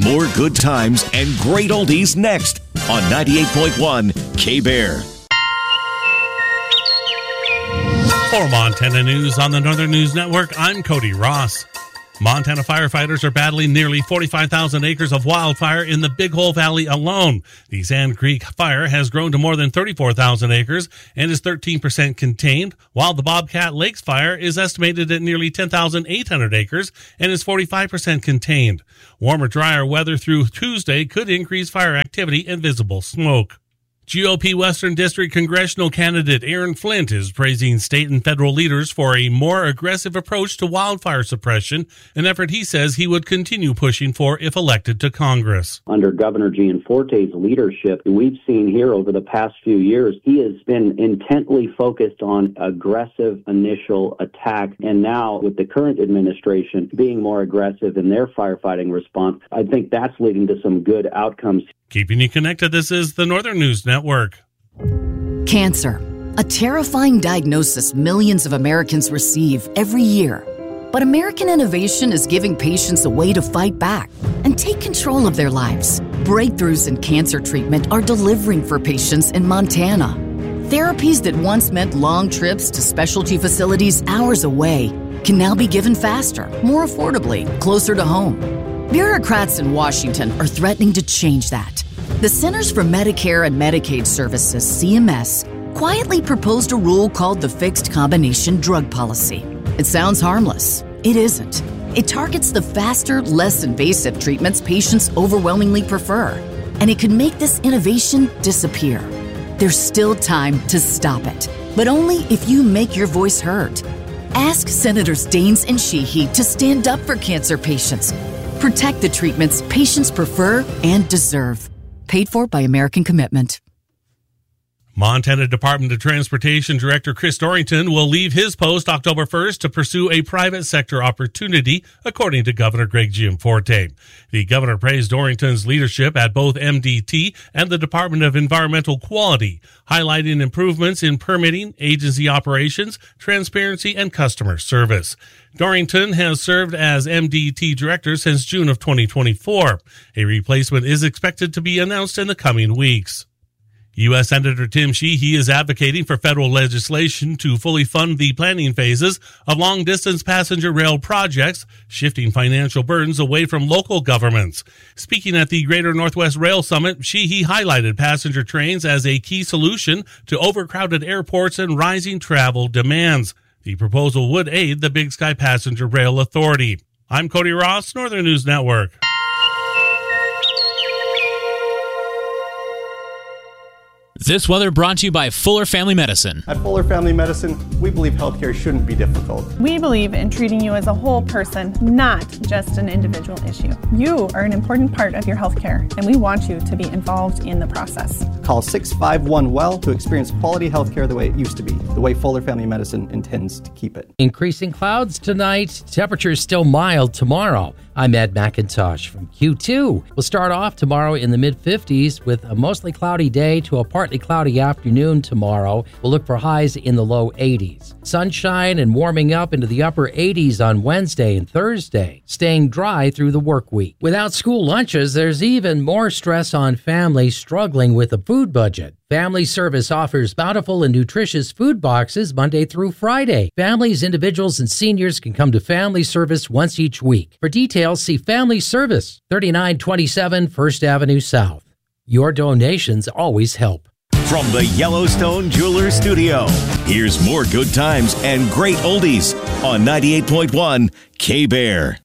More good times and great oldies next on 98.1 K-Bear. For Montana News on the Northern News Network, I'm Cody Ross. Montana firefighters are battling nearly 45,000 acres of wildfire in the Big Hole Valley alone. The Sand Creek fire has grown to more than 34,000 acres and is 13% contained, while the Bobcat Lakes fire is estimated at nearly 10,800 acres and is 45% contained. Warmer, drier weather through Tuesday could increase fire activity and visible smoke. GOP Western District congressional candidate Aaron Flint is praising state and federal leaders for a more aggressive approach to wildfire suppression, an effort he says he would continue pushing for if elected to Congress. Under Governor Gianforte's leadership, we've seen here over the past few years, he has been intently focused on aggressive initial attack. And now with the current administration being more aggressive in their firefighting response, I think that's leading to some good outcomes. Keeping you connected, this is the Northern News Network. Cancer, a terrifying diagnosis millions of Americans receive every year. But American innovation is giving patients a way to fight back and take control of their lives. Breakthroughs in cancer treatment are delivering for patients in Montana. Therapies that once meant long trips to specialty facilities hours away can now be given faster, more affordably, closer to home. Bureaucrats in Washington are threatening to change that. The Centers for Medicare and Medicaid Services, CMS, quietly proposed a rule called the Fixed Combination Drug Policy. It sounds harmless. It isn't. It targets the faster, less invasive treatments patients overwhelmingly prefer, and it could make this innovation disappear. There's still time to stop it, but only if you make your voice heard. Ask Senators Daines and Sheehy to stand up for cancer patients. Protect the treatments patients prefer and deserve. Paid for by American Commitment. Montana Department of Transportation Director Chris Dorrington will leave his post October 1st to pursue a private sector opportunity, according to Governor Greg Gianforte. The governor praised Dorrington's leadership at both MDT and the Department of Environmental Quality, highlighting improvements in permitting, agency operations, transparency, and customer service. Dorrington has served as MDT director since June of 2024. A replacement is expected to be announced in the coming weeks. U.S. Senator Tim Sheehy is advocating for federal legislation to fully fund the planning phases of long-distance passenger rail projects, shifting financial burdens away from local governments. Speaking at the Greater Northwest Rail Summit, Sheehy highlighted passenger trains as a key solution to overcrowded airports and rising travel demands. The proposal would aid the Big Sky Passenger Rail Authority. I'm Cody Ross, Northern News Network. This weather brought to you by Fuller Family Medicine. At Fuller Family Medicine, we believe healthcare shouldn't be difficult. We believe in treating you as a whole person, not just an individual issue. You are an important part of your healthcare, and we want you to be involved in the process. Call 651-WELL to experience quality healthcare the way it used to be, the way Fuller Family Medicine intends to keep it. Increasing clouds tonight, temperatures still mild tomorrow. I'm Ed McIntosh from Q2. We'll start off tomorrow in the mid-50s with a mostly cloudy day to a partly cloudy afternoon tomorrow. We'll look for highs in the low 80s. Sunshine and warming up into the upper 80s on Wednesday and Thursday, staying dry through the work week. Without school lunches, there's even more stress on families struggling with a food budget. Family Service offers bountiful and nutritious food boxes Monday through Friday. Families, individuals, and seniors can come to Family Service once each week. For details, see Family Service, 3927 First Avenue South. Your donations always help. From the Yellowstone Jewelers Studio, here's more good times and great oldies on 98.1 K-Bear.